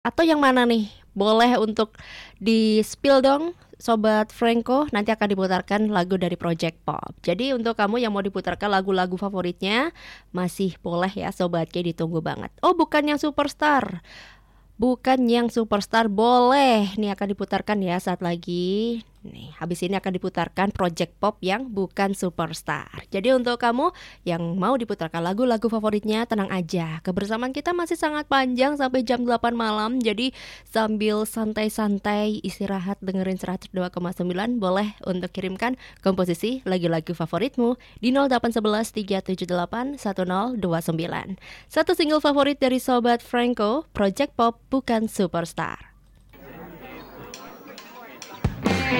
Atau yang mana nih? Boleh untuk di-spill dong, Sobat Franco. Nanti akan diputarkan lagu dari Project Pop. Jadi untuk kamu yang mau diputarkan lagu-lagu favoritnya, masih boleh ya Sobat K, ditunggu banget. Oh, bukan yang Superstar. Bukan yang Superstar, boleh. Nih akan diputarkan ya saat lagi. Nih, habis ini akan diputarkan Project Pop yang bukan Superstar. Jadi untuk kamu yang mau diputarkan lagu-lagu favoritnya, tenang aja. Kebersamaan kita masih sangat panjang sampai jam 8 malam. Jadi sambil santai-santai istirahat dengerin 102,9, boleh untuk kirimkan komposisi lagu-lagu favoritmu di 0811 378 1029. Satu single favorit dari Sobat Franco, Project Pop bukan Superstar.